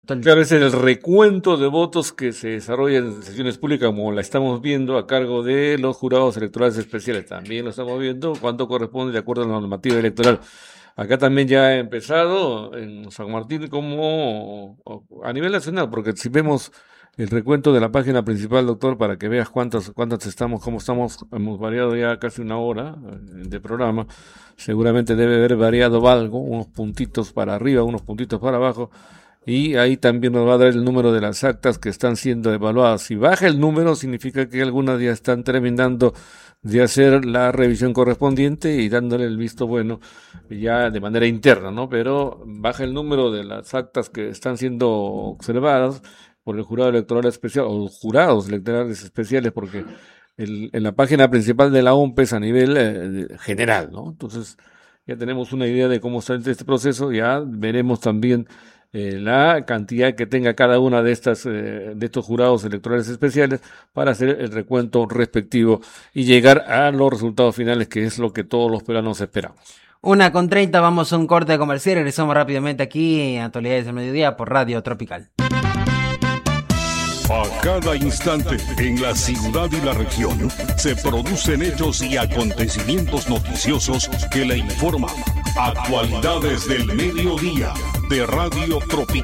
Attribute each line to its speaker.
Speaker 1: Claro, ese es el recuento de votos que se desarrolla en sesiones públicas, como la estamos viendo, a cargo de los jurados electorales especiales. También lo estamos viendo cuánto corresponde de acuerdo a la normativa electoral. Acá también ya ha empezado en San Martín como a nivel nacional, porque si vemos el recuento de la página principal, doctor, para que veas cuántas estamos, cómo estamos, hemos variado ya casi una hora de programa. Seguramente debe haber variado algo, unos puntitos para arriba, unos puntitos para abajo. Y ahí también nos va a dar el número de las actas que están siendo evaluadas. Si baja el número, significa que algunas ya están terminando de hacer la revisión correspondiente y dándole el visto bueno ya de manera interna, ¿no? Pero baja el número de las actas que están siendo observadas por el jurado electoral especial o jurados electorales especiales, porque en la página principal de la OMPE es a nivel general, ¿no? Entonces ya tenemos una idea de cómo está este proceso, ya veremos también la cantidad que tenga cada una de estos jurados electorales especiales para hacer el recuento respectivo y llegar a los resultados finales, que es lo que todos los peruanos esperamos.
Speaker 2: 1:30, vamos a un corte comercial, regresamos rápidamente aquí a Actualidades del Mediodía por Radio Tropical.
Speaker 3: A cada instante, en la ciudad y la región, se producen hechos y acontecimientos noticiosos que le informan. Actualidades del Mediodía de Radio Tropical.